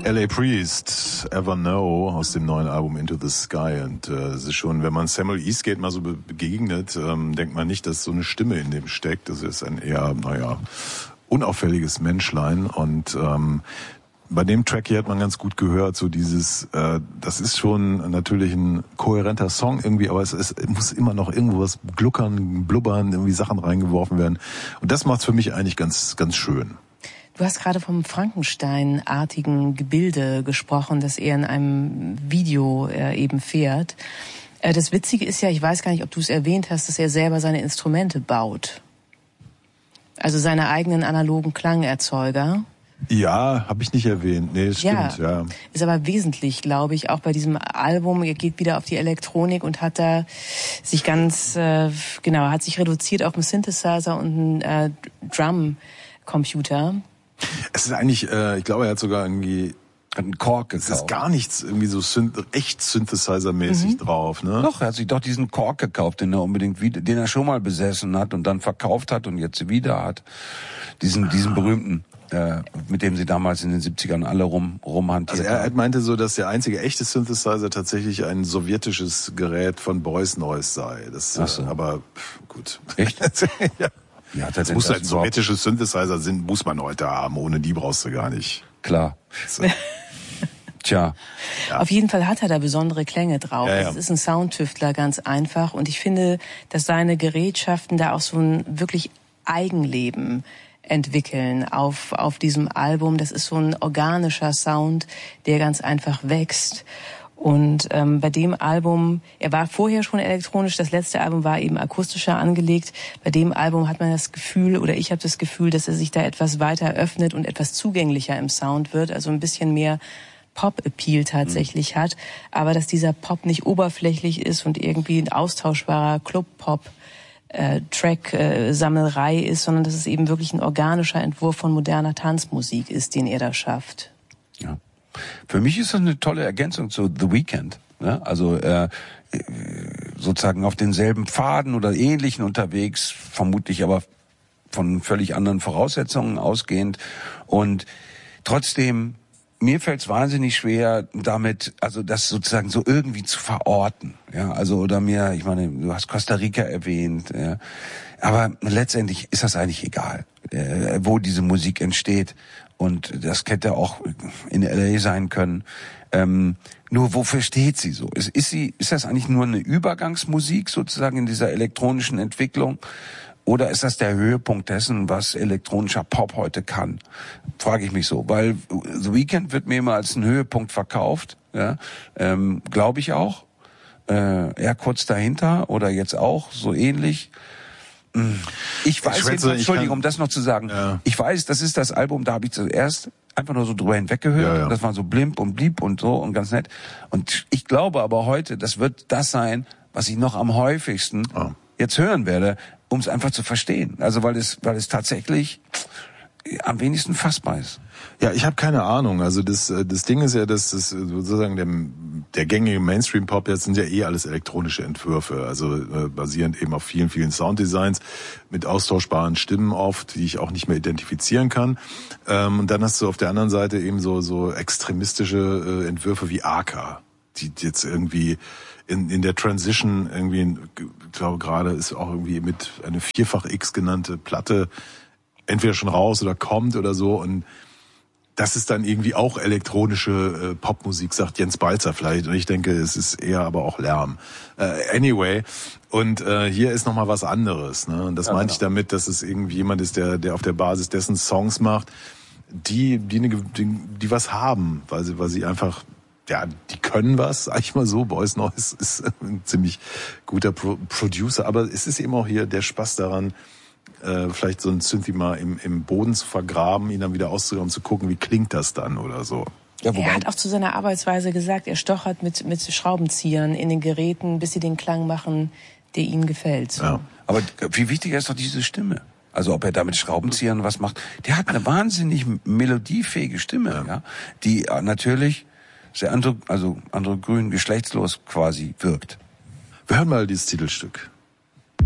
L.A. Priest, Ever Know, aus dem neuen Album Into the Sky. Und es ist schon, wenn man Samuel Eastgate mal so begegnet, denkt man nicht, dass so eine Stimme in dem steckt. Das ist ein eher, unauffälliges Menschlein. Und bei dem Track hier hat man ganz gut gehört, so dieses, das ist schon natürlich ein kohärenter Song irgendwie, aber es muss immer noch irgendwo was gluckern, blubbern, irgendwie Sachen reingeworfen werden. Und das macht's für mich eigentlich ganz, ganz schön. Du hast gerade vom Frankenstein-artigen Gebilde gesprochen, das er in einem Video eben fährt. Das Witzige ist ja, ich weiß gar nicht, ob du es erwähnt hast, dass er selber seine Instrumente baut. Also seine eigenen analogen Klangerzeuger. Ja, habe ich nicht erwähnt. Nee, das stimmt, ja. Ist aber wesentlich, glaube ich, auch bei diesem Album. Er geht wieder auf die Elektronik und hat da sich ganz, hat sich reduziert auf einen Synthesizer und einen Drum-Computer. Es ist eigentlich, ich glaube, er hat sogar irgendwie einen Korg gekauft. Es ist gar nichts irgendwie so echt Synthesizer-mäßig drauf, ne? Doch, er hat sich doch diesen Korg gekauft, den er schon mal besessen hat und dann verkauft hat und jetzt wieder hat. Diesen berühmten, mit dem sie damals in den 70ern alle rumhantiert haben. Also er meinte so, dass der einzige echte Synthesizer tatsächlich ein sowjetisches Gerät von Boys Noise sei. Das, aber gut. Echt? Ja. Ja, das muss halt sowjetische Synthesizer sind, muss man heute haben. Ohne die brauchst du gar nicht. Klar. So. Tja. Ja. Auf jeden Fall hat er da besondere Klänge drauf. Ja. Es ist ein Soundtüftler, ganz einfach. Und ich finde, dass seine Gerätschaften da auch so ein wirklich Eigenleben entwickeln auf diesem Album. Das ist so ein organischer Sound, der ganz einfach wächst. Und bei dem Album, er war vorher schon elektronisch, das letzte Album war eben akustischer angelegt. Bei dem Album hat man das Gefühl, oder ich habe das Gefühl, dass er sich da etwas weiter öffnet und etwas zugänglicher im Sound wird, also ein bisschen mehr Pop-Appeal tatsächlich hat, aber dass dieser Pop nicht oberflächlich ist und irgendwie ein austauschbarer Club-Pop-Track-Sammelei ist, sondern dass es eben wirklich ein organischer Entwurf von moderner Tanzmusik ist, den er da schafft. Ja. Für mich ist das eine tolle Ergänzung zu The Weeknd. Ne? Also sozusagen auf denselben Pfaden oder ähnlichen unterwegs, vermutlich aber von völlig anderen Voraussetzungen ausgehend. Und trotzdem, mir fällt es wahnsinnig schwer, damit, also das sozusagen so irgendwie zu verorten. Ja, also ich meine, du hast Costa Rica erwähnt, ja. Aber letztendlich ist das eigentlich egal, wo diese Musik entsteht. Und das hätte auch in L.A. sein können. Nur wofür steht sie so? Ist das eigentlich nur eine Übergangsmusik sozusagen in dieser elektronischen Entwicklung? Oder ist das der Höhepunkt dessen, was elektronischer Pop heute kann? Frage ich mich so. Weil The Weeknd wird mir immer als ein Höhepunkt verkauft. Ja? Glaube ich auch. Eher kurz dahinter oder jetzt auch so ähnlich. Ich weiß jetzt, Entschuldigung, um das noch zu sagen. Ja. Ich weiß, das ist das Album, da habe ich zuerst einfach nur so drüber hinweggehört. Ja. Das war so blimp und blieb und so und ganz nett. Und ich glaube aber heute, das wird das sein, was ich noch am häufigsten jetzt hören werde, um es einfach zu verstehen. Also weil es tatsächlich am wenigsten fassbar ist. Ja, ich habe keine Ahnung. Also das Ding ist ja, dass das sozusagen der gängige Mainstream-Pop jetzt sind ja alles elektronische Entwürfe, also basierend eben auf vielen, vielen Sounddesigns mit austauschbaren Stimmen oft, die ich auch nicht mehr identifizieren kann. Und dann hast du auf der anderen Seite eben so extremistische Entwürfe wie Arca, die jetzt irgendwie in der Transition irgendwie, ich glaube gerade ist auch irgendwie mit eine Vierfach-X genannte Platte entweder schon raus oder kommt oder so, und das ist dann irgendwie auch elektronische Popmusik, sagt Jens Balzer vielleicht, und ich denke, es ist eher aber auch Lärm. Anyway, und hier ist nochmal was anderes, ne? Und das meinte ich damit, dass es irgendwie jemand ist, der auf der Basis dessen Songs macht, die was haben, weil sie einfach, ja, die können was, sag ich mal so. Boys Noise ist ein ziemlich guter Producer, aber es ist eben auch hier der Spaß daran, vielleicht so ein Synthi mal im Boden zu vergraben, ihn dann wieder auszugraben, zu gucken, wie klingt das dann oder so. Ja, er hat auch zu seiner Arbeitsweise gesagt, er stochert mit Schraubenziehern in den Geräten, bis sie den Klang machen, der ihm gefällt. So. Ja. Aber viel wichtiger ist doch diese Stimme. Also ob er da mit Schraubenziehern was macht. Der hat eine wahnsinnig melodiefähige Stimme, ja, die natürlich sehr androgyn, geschlechtslos quasi wirkt. Wir hören mal dieses Titelstück.